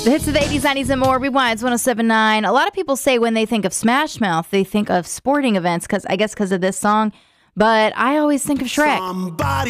The hits of the 80s, 90s, and more. Rewinds 107.9. A lot of people say when they think of Smash Mouth, they think of sporting events, because of this song. But I always think of Shrek. Somebody